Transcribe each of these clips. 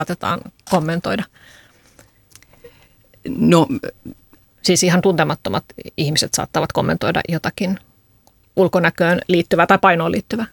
saatetaan kommentoida? No, siis ihan tuntemattomat ihmiset saattavat kommentoida jotakin ulkonäköön liittyvää tai painoon liittyvää.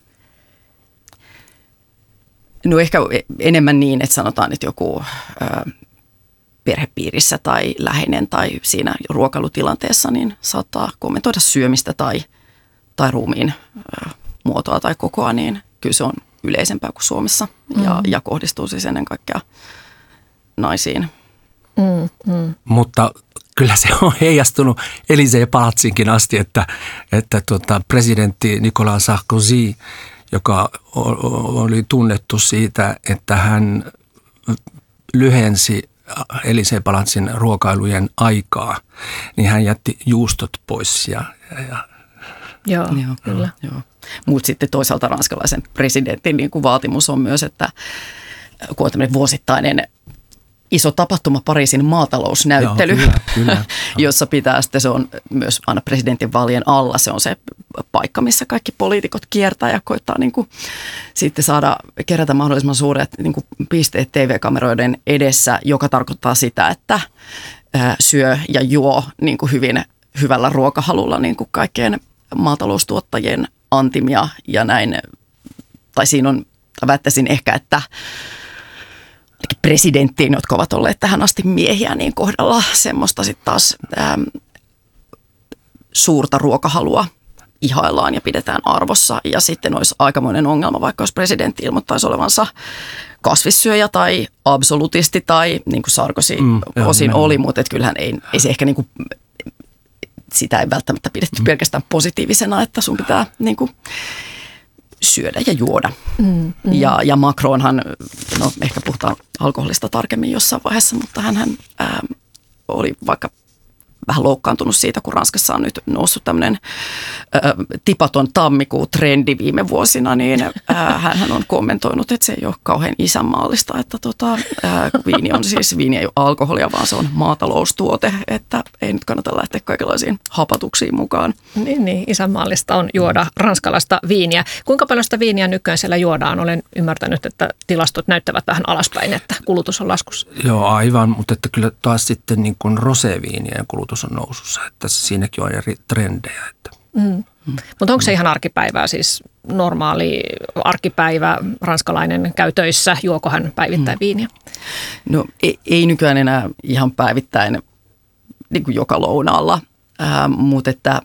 No ehkä enemmän niin, että sanotaan, että joku perhepiirissä tai läheinen tai siinä ruokailutilanteessa niin saattaa kommentoida syömistä tai ruumiin muotoa tai kokoa, niin kyllä se on yleisempää kuin Suomessa ja kohdistuu siis ennen kaikkea naisiin. Mutta kyllä se on heijastunut Élysée-palatsinkin asti, että presidentti Nicolas Sarkozy, joka oli tunnettu siitä, että hän lyhensi Élysée-palatsin ruokailujen aikaa, niin hän jätti juustot pois. Joo, kyllä. Joo. Mutta sitten toisaalta ranskalaisen presidentin niin kuin vaatimus on myös, että kun on tämmöinen vuosittainen iso tapahtuma Pariisin maatalousnäyttely, Joo, kyllä. jossa pitää sitten, se on myös aina presidentin vaalien alla, se on se paikka, missä kaikki poliitikot kiertää ja koittaa niin kuin sitten kerätä mahdollisimman suuret niin kuin pisteet TV-kameroiden edessä, joka tarkoittaa sitä, että syö ja juo niin kuin hyvin hyvällä ruokahalulla niin kuin kaikkien maataloustuottajien antimia ja näin, tai siinä on, väittäisin ehkä, että presidenttiin, jotka ovat olleet tähän asti miehiä, niin kohdalla semmoista sitten taas suurta ruokahalua ihaillaan ja pidetään arvossa. Ja sitten olisi aikamoinen ongelma, vaikka jos presidentti ilmoittaisi olevansa kasvissyöjä tai absolutisti tai niin kuin Sarkozy osin oli, mutta kyllähän ei se ehkä niin kuin, sitä ei välttämättä pidetty pelkästään positiivisena, että sun pitää niin kuin syödä ja juoda. Ja Macronhan, no ehkä puhutaan alkoholista tarkemmin jossain vaiheessa, mutta hänhän oli vaikka vähän loukkaantunut siitä, kun Ranskassa on nyt noussut tämmöinen tipaton tammikuu-trendi viime vuosina, niin hän on kommentoinut, että se ei ole kauhean isänmaallista, että viini ei ole alkoholia, vaan se on maataloustuote, että ei nyt kannata lähteä kaikenlaisiin hapatuksiin mukaan. Niin, isänmaallista on juoda ranskalaista viiniä. Kuinka paljon sitä viiniä nykyään siellä juodaan? Olen ymmärtänyt, että tilastot näyttävät vähän alaspäin, että kulutus on laskussa. Joo, aivan, mutta että kyllä taas sitten niin kuin roséviinien kulutus on nousussa, että siinäkin on eri trendejä. Mutta onko se ihan arkipäivää, siis normaali arkipäivä, ranskalainen käy töissä, juoko hän päivittäin viiniä? No ei nykyään enää ihan päivittäin niin kuin joka lounaalla, mutta että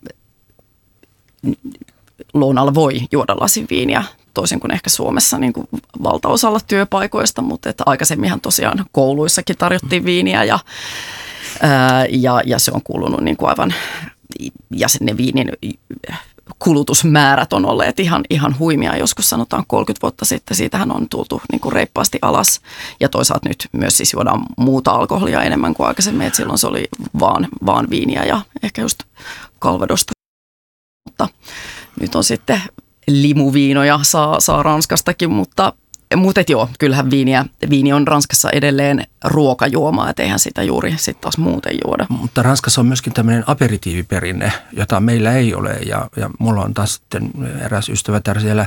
lounaalla voi juoda lasin viiniä, toisin kuin ehkä Suomessa niin kuin valtaosalla työpaikoista, mutta että aikaisemminhan tosiaan kouluissakin tarjottiin viiniä ja se on kuulunut niin kuin aivan, ja ne viinin kulutusmäärät on olleet ihan huimia. Joskus sanotaan 30 vuotta sitten, siitähän on tultu niin kuin reippaasti alas. Ja toisaalta nyt myös siis juodaan muuta alkoholia enemmän kuin aikaisemmin, että silloin se oli vaan viiniä ja ehkä just Calvadosta. Mutta nyt on sitten limuviinoja saa Ranskastakin, mutta joo, kyllähän viini on Ranskassa edelleen ruokajuoma, et eihän sitä juuri sitten taas muuten juoda. Mutta Ranskassa on myöskin tämmöinen aperitiiviperinne, jota meillä ei ole ja mulla on taas sitten eräs ystävätär siellä,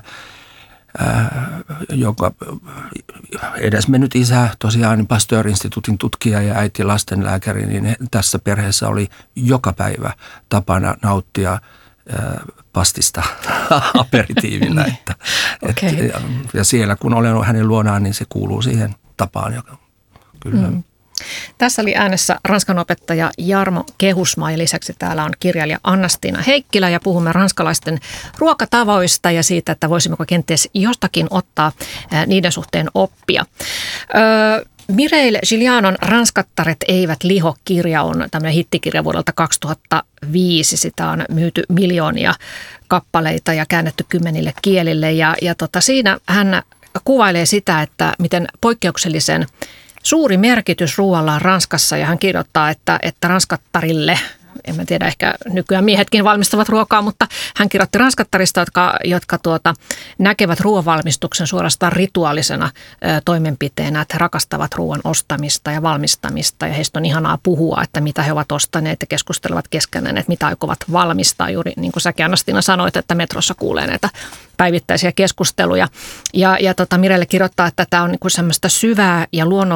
joka edesmennyt isä, tosiaan Pasteur-instituutin tutkija ja äiti lastenlääkäri, niin tässä perheessä oli joka päivä tapana nauttia pastista aperitiivillä. Ja siellä kun olen hänen luonaan, niin se kuuluu siihen tapaan. Kyllä. Tässä oli äänessä Ranskan opettaja Jarmo Kehusmaa ja lisäksi täällä on kirjailija Anna-Stiina Heikkilä ja puhumme ranskalaisten ruokatavoista ja siitä, että voisimmeko kenties jostakin ottaa niiden suhteen oppia. Mireille Gillianon Ranskattaret eivät liho -kirja on tämmöinen hittikirja vuodelta 2005. Sitä on myyty miljoonia kappaleita ja käännetty 10 kielille. Siinä hän kuvailee sitä, että miten poikkeuksellisen suuri merkitys ruoalla on Ranskassa. Ja hän kirjoittaa, että ranskattarille en mä tiedä, ehkä nykyään miehetkin valmistavat ruokaa, mutta hän kirjoitti ranskattarista, jotka näkevät ruoanvalmistuksen suorastaan rituaalisena toimenpiteenä, että he rakastavat ruoan ostamista ja valmistamista ja heistä on ihanaa puhua, että mitä he ovat ostaneet ja keskustelevat keskenään, että mitä aikovat valmistaa. Juuri niin kuin säkin Anna-Stiina sanoit, että metrossa kuulee näitä päivittäisiä keskusteluja. Ja Mirelle kirjoittaa, että tämä on niin kuin semmoista syvää ja